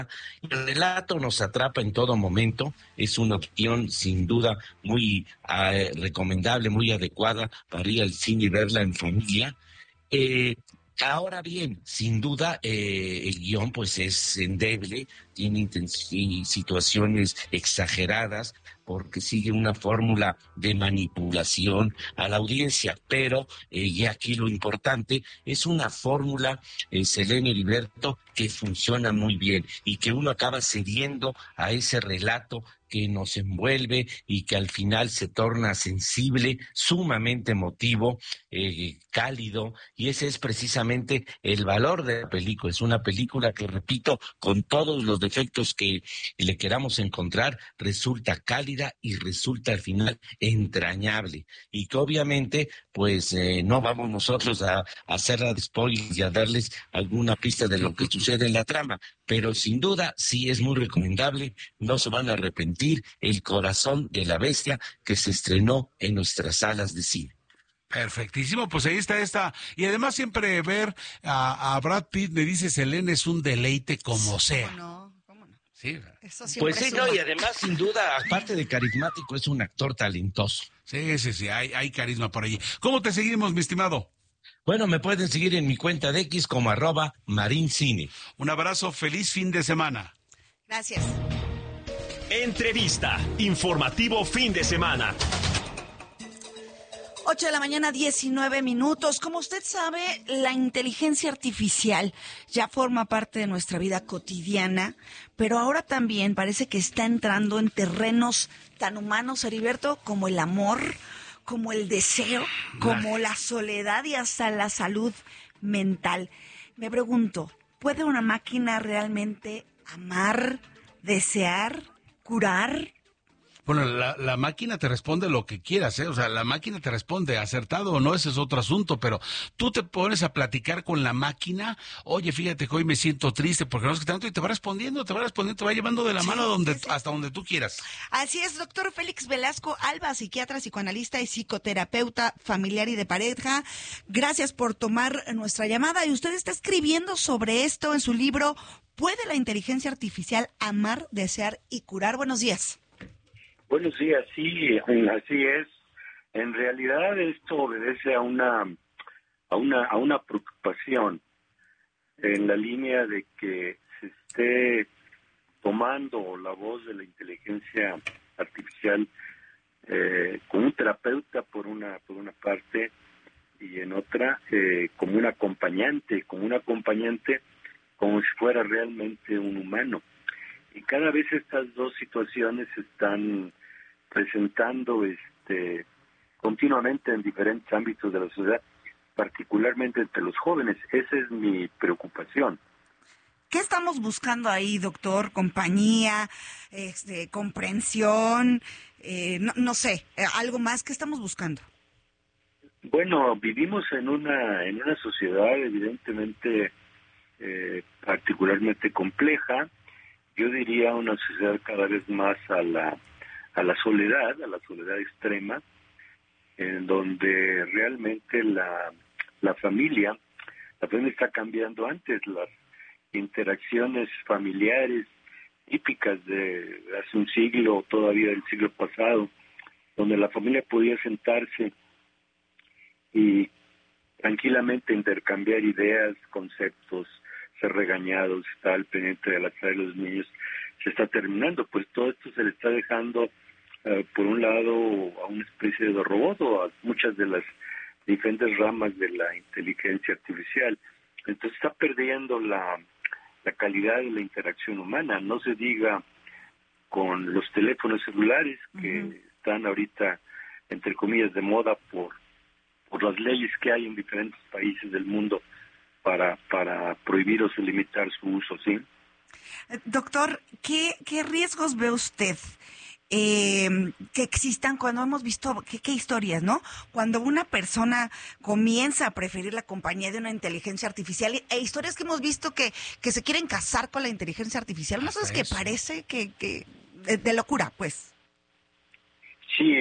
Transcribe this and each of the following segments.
El relato nos atrapa en todo momento, es una opción sin duda muy recomendable, muy adecuada para ir al cine y verla en familia. Eh, Ahora bien, sin duda el guión pues es endeble, tiene situaciones exageradas porque sigue una fórmula de manipulación a la audiencia, pero y aquí lo importante es una fórmula, Selene Heriberto, que funciona muy bien y que uno acaba cediendo a ese relato que nos envuelve y que al final se torna sensible, sumamente emotivo, cálido, y ese es precisamente el valor de la película. Es una película que, repito, con todos los defectos que le queramos encontrar, resulta cálida y resulta al final entrañable. Y que obviamente, pues no vamos nosotros a hacerla de spoilers y a darles alguna pista de lo que sucede en la trama, pero sin duda sí es muy recomendable, no se van a arrepentir, El corazón de la bestia, que se estrenó en nuestras salas de cine. Perfectísimo, pues ahí está esta. Y además siempre ver a Brad Pitt, me dice Selene, es un deleite como sea. ¿Cómo no? ¿Cómo no? Sí, Eso siempre Pues sí, no, suma. y además, sin duda, aparte de carismático, es un actor talentoso. sí, hay carisma por allí. ¿Cómo te seguimos, mi estimado? Bueno, me pueden seguir en mi cuenta de X como @marincine. Un abrazo, feliz fin de semana. Gracias. Entrevista, informativo fin de semana. 8 de la mañana, 19 minutos. Como usted sabe, la inteligencia artificial ya forma parte de nuestra vida cotidiana, pero ahora también parece que está entrando en terrenos tan humanos, Heriberto, como el amor, como el deseo, como la soledad y hasta la salud mental. Me pregunto, ¿puede una máquina realmente amar, desear, curar? Bueno, la máquina te responde lo que quieras, ¿eh? O sea, la máquina te responde acertado o no, ese es otro asunto, pero tú te pones a platicar con la máquina, oye, fíjate que hoy me siento triste porque no es que tanto, y te va respondiendo, te va llevando de la mano hasta donde tú quieras. Así es, doctor Félix Velasco Alba, psiquiatra, psicoanalista y psicoterapeuta familiar y de pareja. Gracias por tomar nuestra llamada, y usted está escribiendo sobre esto en su libro ¿Puede la inteligencia artificial amar, desear y curar? Buenos días. Buenos días, sí, así es. En realidad esto obedece a una preocupación en la línea de que se esté tomando la voz de la inteligencia artificial como un terapeuta por una parte, y en otra como un acompañante como si fuera realmente un humano. Y cada vez estas dos situaciones se están presentando continuamente en diferentes ámbitos de la sociedad, particularmente entre los jóvenes. Esa es mi preocupación. ¿Qué estamos buscando ahí, doctor? ¿Compañía? ¿Comprensión? No sé, algo más. ¿Qué estamos buscando? Bueno, vivimos en una sociedad evidentemente particularmente compleja. Yo diría una sociedad cada vez más a la soledad extrema, en donde realmente la familia está cambiando. Antes las interacciones familiares típicas de hace un siglo, todavía del siglo pasado, donde la familia podía sentarse y tranquilamente intercambiar ideas, conceptos, ser regañados, estar al pendiente de la salud de los niños, se está terminando. Pues todo esto se le está dejando, por un lado, a una especie de robot o a muchas de las diferentes ramas de la inteligencia artificial. Entonces está perdiendo la calidad de la interacción humana. No se diga con los teléfonos celulares que están ahorita, entre comillas, de moda por las leyes que hay en diferentes países del mundo para prohibir o limitar su uso, ¿sí? Doctor, ¿qué riesgos ve usted que existan cuando hemos visto, qué historias, ¿no? Cuando una persona comienza a preferir la compañía de una inteligencia artificial, e historias que hemos visto que se quieren casar con la inteligencia artificial, unas cosas que parece que de locura, pues. Sí,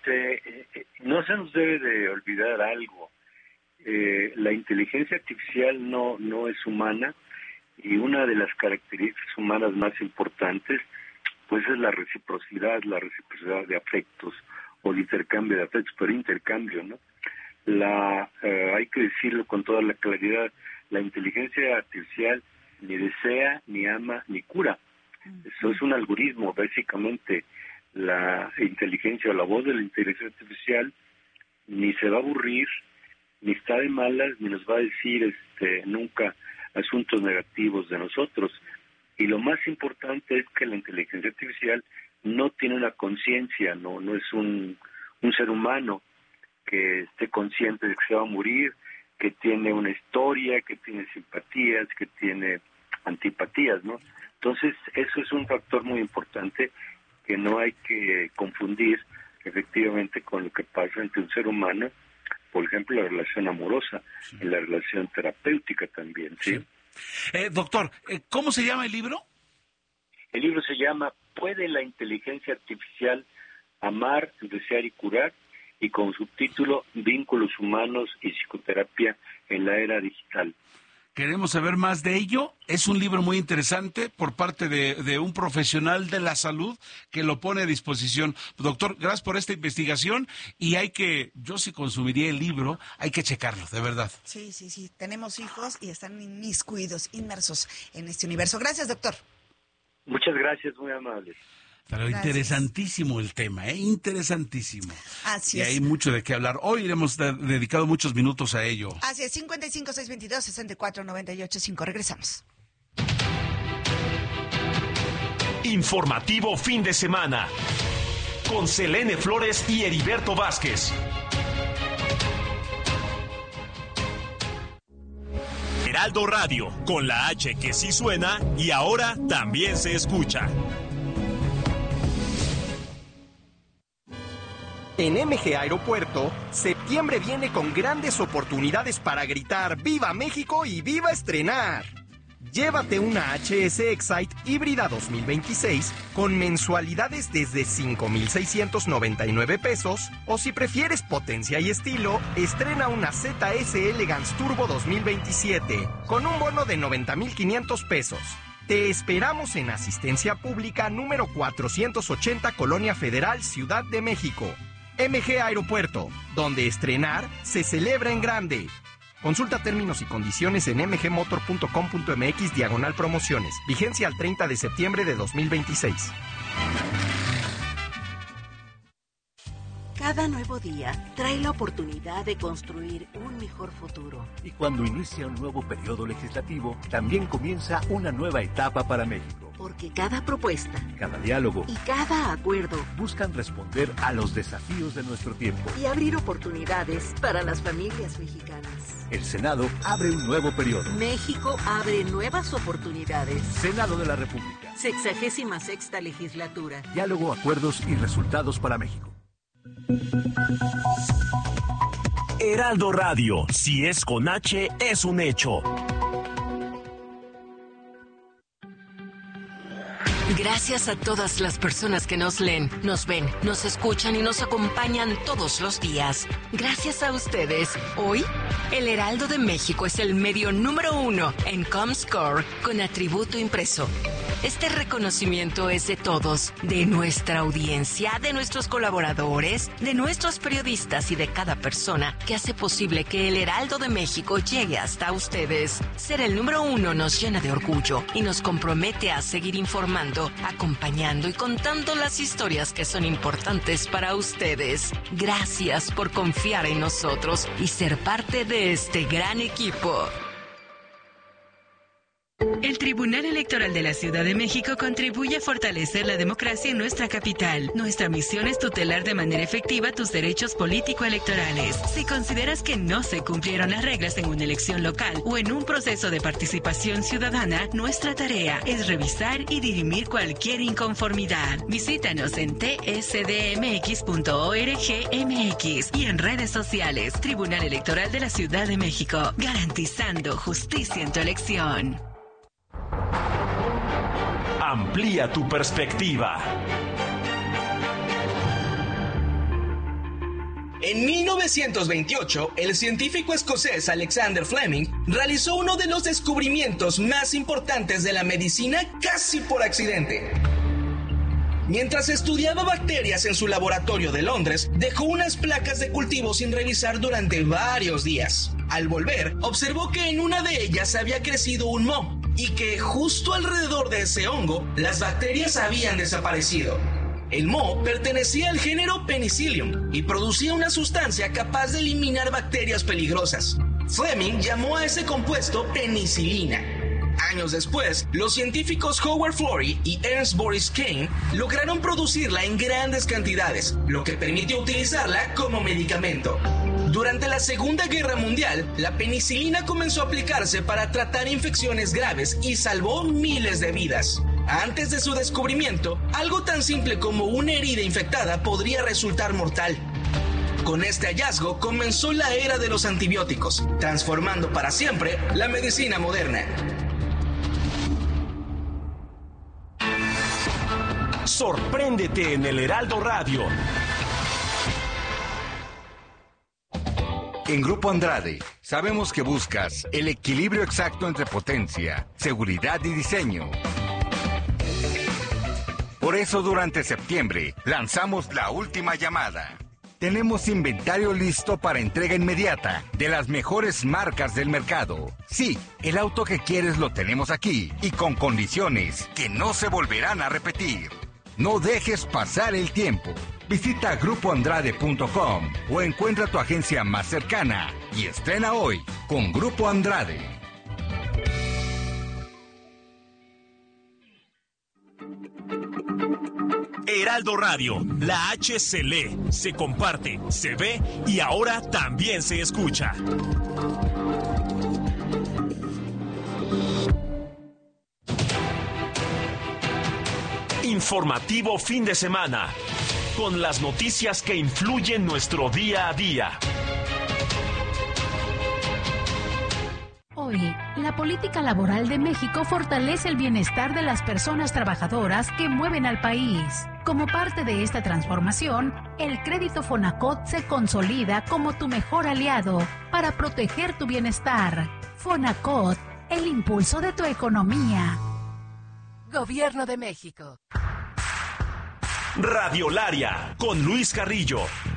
no se nos debe de olvidar algo. La inteligencia artificial no es humana, Y una de las características humanas más importantes, pues es la reciprocidad de afectos, o el intercambio de afectos, pero intercambio, ¿no? Hay que decirlo con toda la claridad, la inteligencia artificial ni desea, ni ama, ni cura. Eso es un algoritmo, básicamente. La inteligencia o la voz de la inteligencia artificial ni se va a aburrir, ni está de malas, ni nos va a decir nunca asuntos negativos de nosotros. Y lo más importante es que la inteligencia artificial no tiene una conciencia, no es un ser humano que esté consciente de que se va a morir, que tiene una historia, que tiene simpatías, que tiene antipatías, ¿no? Entonces, eso es un factor muy importante que no hay que confundir efectivamente con lo que pasa entre un ser humano, por ejemplo, la relación amorosa, y la relación terapéutica también, ¿sí? Doctor, ¿cómo se llama el libro? El libro se llama ¿Puede la inteligencia artificial amar, desear y curar? Y con subtítulo Vínculos humanos y psicoterapia en la era digital. Queremos saber más de ello. Es un libro muy interesante por parte de un profesional de la salud que lo pone a disposición. Doctor, gracias por esta investigación y yo sí consumiría el libro, hay que checarlo, de verdad. Sí. Tenemos hijos y están inmiscuidos, inmersos en este universo. Gracias, doctor. Muchas gracias, muy amables. Pero gracias. Interesantísimo el tema, interesantísimo. Así es. Y hay mucho de qué hablar. Hoy hemos dedicado muchos minutos a ello. Así es, 55-622-64-98-5. Regresamos. Informativo fin de semana. Con Selene Flores y Heriberto Vázquez. Heraldo Radio, con la H que sí suena y ahora también se escucha. En MG Aeropuerto, septiembre viene con grandes oportunidades para gritar ¡Viva México y viva estrenar! Llévate una HS Excite híbrida 2026 con mensualidades desde 5,699 pesos, o si prefieres potencia y estilo, estrena una ZS Elegance Turbo 2027 con un bono de 90,500 pesos. Te esperamos en Asistencia Pública número 480, Colonia Federal, Ciudad de México. MG Aeropuerto, donde estrenar se celebra en grande. Consulta términos y condiciones en mgmotor.com.mx/promociones. Vigencia al 30 de septiembre de 2026. Cada nuevo día trae la oportunidad de construir un mejor futuro. Y cuando inicia un nuevo periodo legislativo, también comienza una nueva etapa para México. Porque cada propuesta, cada diálogo y cada acuerdo buscan responder a los desafíos de nuestro tiempo y abrir oportunidades para las familias mexicanas. El Senado abre un nuevo periodo. México abre nuevas oportunidades. Senado de la República. 66ª legislatura. Diálogo, acuerdos y resultados para México. Heraldo Radio, si es con H, es un hecho. Gracias a todas las personas que nos leen, nos ven, nos escuchan y nos acompañan todos los días. Gracias a ustedes, hoy, el Heraldo de México es el medio número 1 en Comscore con atributo impreso. Este reconocimiento es de todos, de nuestra audiencia, de nuestros colaboradores, de nuestros periodistas y de cada persona que hace posible que el Heraldo de México llegue hasta ustedes. Ser el número 1 nos llena de orgullo y nos compromete a seguir informando, acompañando y contando las historias que son importantes para ustedes. Gracias por confiar en nosotros y ser parte de este gran equipo. El Tribunal Electoral de la Ciudad de México contribuye a fortalecer la democracia en nuestra capital. Nuestra misión es tutelar de manera efectiva tus derechos político-electorales. Si consideras que no se cumplieron las reglas en una elección local o en un proceso de participación ciudadana, nuestra tarea es revisar y dirimir cualquier inconformidad. Visítanos en tsdmx.org.mx y en redes sociales. Tribunal Electoral de la Ciudad de México, garantizando justicia en tu elección. Amplía tu perspectiva. En 1928, el científico escocés Alexander Fleming realizó uno de los descubrimientos más importantes de la medicina casi por accidente. Mientras estudiaba bacterias en su laboratorio de Londres, dejó unas placas de cultivo sin revisar durante varios días. Al volver, observó que en una de ellas había crecido un moho y que justo alrededor de ese hongo, las bacterias habían desaparecido. El moho pertenecía al género Penicillium y producía una sustancia capaz de eliminar bacterias peligrosas. Fleming llamó a ese compuesto penicilina. Años después, los científicos Howard Florey y Ernst Boris Kane lograron producirla en grandes cantidades, lo que permitió utilizarla como medicamento. Durante la Segunda Guerra Mundial, la penicilina comenzó a aplicarse para tratar infecciones graves y salvó miles de vidas. Antes de su descubrimiento, algo tan simple como una herida infectada podría resultar mortal. Con este hallazgo comenzó la era de los antibióticos, transformando para siempre la medicina moderna. Sorpréndete en el Heraldo Radio. En Grupo Andrade, sabemos que buscas el equilibrio exacto entre potencia, seguridad y diseño. Por eso, durante septiembre, lanzamos la última llamada. Tenemos inventario listo para entrega inmediata de las mejores marcas del mercado. Sí, el auto que quieres lo tenemos aquí y con condiciones que no se volverán a repetir. No dejes pasar el tiempo. Visita grupoandrade.com o encuentra tu agencia más cercana y estrena hoy con Grupo Andrade. Heraldo Radio, la H se lee, se comparte, se ve y ahora también se escucha. Informativo fin de semana, con las noticias que influyen nuestro día a día. Hoy, la política laboral de México fortalece el bienestar de las personas trabajadoras que mueven al país. Como parte de esta transformación, el crédito Fonacot se consolida como tu mejor aliado para proteger tu bienestar. Fonacot, el impulso de tu economía. Gobierno de México. Radiolaria, con Luis Carrillo,